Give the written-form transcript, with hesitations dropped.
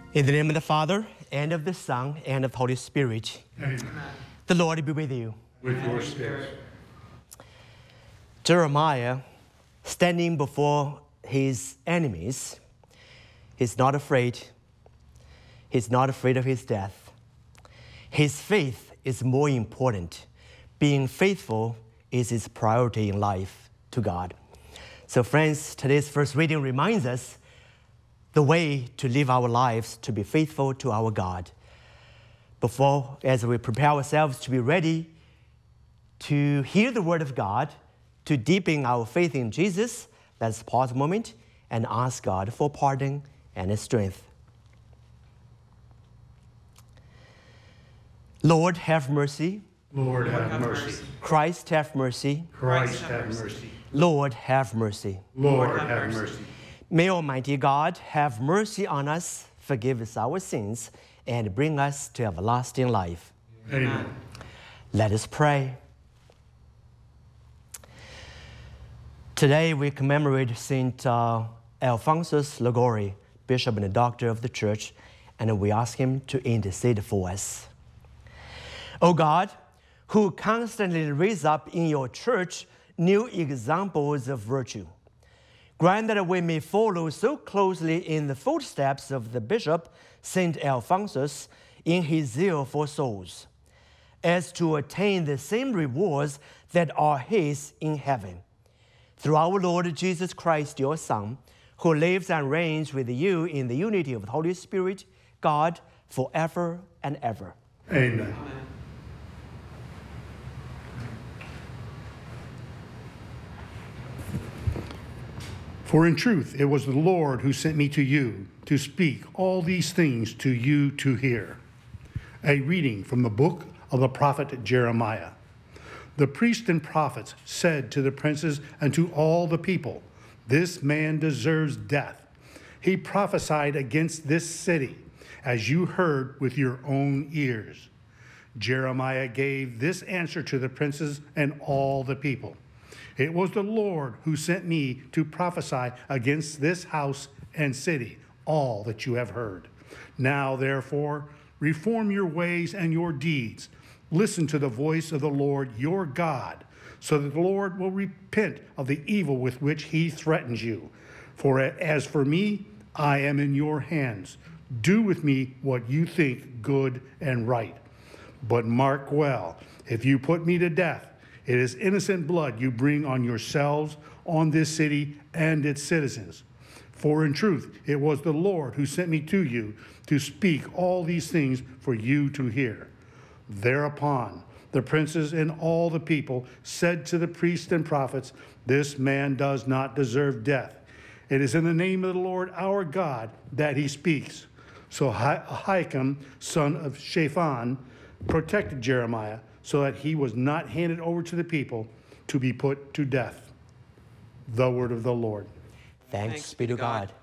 In the name of the Father, and of the Son, and of the Holy Spirit. Amen. The Lord be with you. With your spirit. Jeremiah, standing before his enemies, he's not afraid. He's not afraid of his death. His faith is more important. Being faithful is his priority in life to God. So friends, today's first reading reminds us the way to live our lives to be faithful to our God. As we prepare ourselves to be ready to hear the word of God, to deepen our faith in Jesus, let's pause a moment and ask God for pardon and strength. Lord, have mercy. Lord, have mercy. Christ, have mercy. Christ, have mercy. Lord, have mercy. Lord, have mercy. May Almighty God have mercy on us, forgive us our sins, and bring us to everlasting life. Amen. Let us pray. Today we commemorate Saint Alphonsus Liguori, Bishop and Doctor of the Church, and we ask him to intercede for us. O God, who constantly raise up in your church new examples of virtue, grant that we may follow so closely in the footsteps of the Bishop, Saint Alphonsus, in his zeal for souls, as to attain the same rewards that are his in heaven. Through our Lord Jesus Christ, your Son, who lives and reigns with you in the unity of the Holy Spirit, God, forever and ever. Amen. For in truth, it was the Lord who sent me to you to speak all these things to you to hear. A reading from the book of the prophet Jeremiah. The priests and prophets said to the princes and to all the people, "This man deserves death. He prophesied against this city, as you heard with your own ears." Jeremiah gave this answer to the princes and all the people. "It was the Lord who sent me to prophesy against this house and city, all that you have heard. Now, therefore, reform your ways and your deeds. Listen to the voice of the Lord your God, so that the Lord will repent of the evil with which he threatens you. For as for me, I am in your hands. Do with me what you think good and right. But mark well, if you put me to death, it is innocent blood you bring on yourselves, on this city and its citizens. For in truth, it was the Lord who sent me to you to speak all these things for you to hear." Thereupon, the princes and all the people said to the priests and prophets, "This man does not deserve death. It is in the name of the Lord our God that he speaks." So Ahikam, son of Shaphan, protected Jeremiah, so that he was not handed over to the people to be put to death. The word of the Lord. Thanks be to God.